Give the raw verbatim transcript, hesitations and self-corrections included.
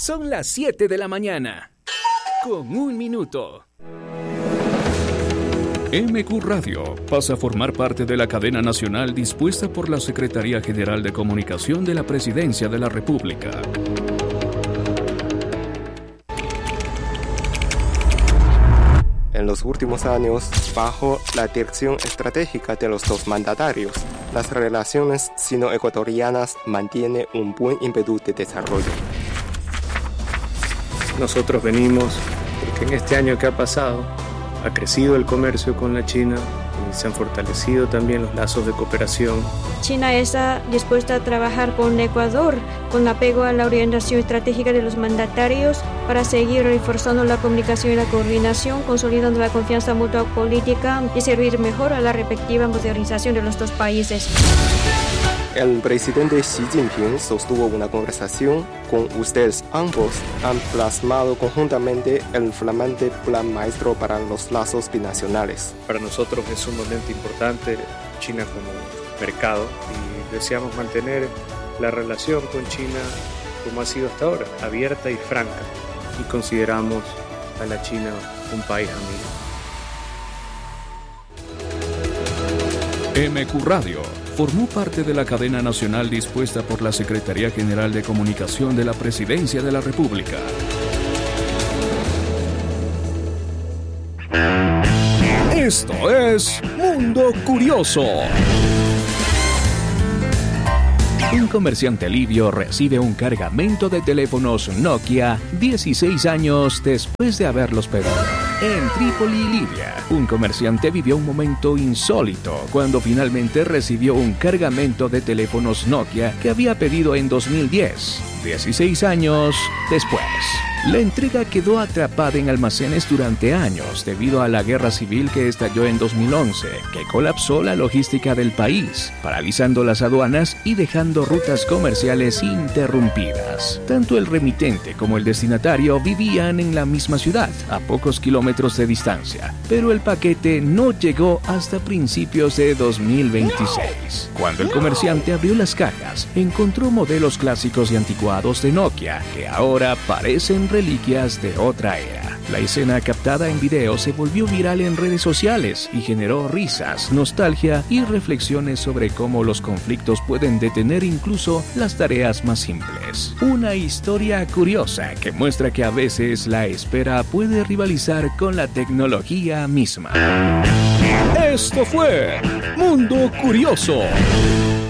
Son las siete de la mañana, con un minuto. M Q Radio pasa a formar parte de la cadena nacional dispuesta por la Secretaría General de Comunicación de la Presidencia de la República. En los últimos años, bajo la dirección estratégica de los dos mandatarios, las relaciones sino-ecuatorianas mantienen un buen ímpetu de desarrollo. Nosotros venimos porque en este año que ha pasado ha crecido el comercio con la China y se han fortalecido también los lazos de cooperación. China está dispuesta a trabajar con Ecuador con apego a la orientación estratégica de los mandatarios para seguir reforzando la comunicación y la coordinación, consolidando la confianza mutua política y servir mejor a la respectiva modernización de los dos países. El presidente Xi Jinping sostuvo una conversación con ustedes. Ambos han plasmado conjuntamente el flamante plan maestro para los lazos binacionales. Para nosotros es un momento importante, China como mercado, y deseamos mantener la relación con China como ha sido hasta ahora, abierta y franca, y consideramos a la China un país amigo. M Q Radio formó parte de la cadena nacional dispuesta por la Secretaría General de Comunicación de la Presidencia de la República. Esto es Mundo Curioso. Un comerciante libio recibe un cargamento de teléfonos Nokia dieciséis años después de haberlos pedido. En Trípoli, Libia, un comerciante vivió un momento insólito cuando finalmente recibió un cargamento de teléfonos Nokia que había pedido en dos mil diez, dieciséis años después. La entrega quedó atrapada en almacenes durante años debido a la guerra civil que estalló en dos mil once, que colapsó la logística del país, paralizando las aduanas y dejando rutas comerciales interrumpidas. Tanto el remitente como el destinatario vivían en la misma ciudad, a pocos kilómetros de distancia, pero el paquete no llegó hasta principios de dos mil veintiséis. Cuando el comerciante abrió las cajas, encontró modelos clásicos y anticuados de Nokia que ahora parecen reliquias de otra era. La escena captada en video se volvió viral en redes sociales y generó risas, nostalgia y reflexiones sobre cómo los conflictos pueden detener incluso las tareas más simples. Una historia curiosa que muestra que a veces la espera puede rivalizar con la tecnología misma. Esto fue Mundo Curioso.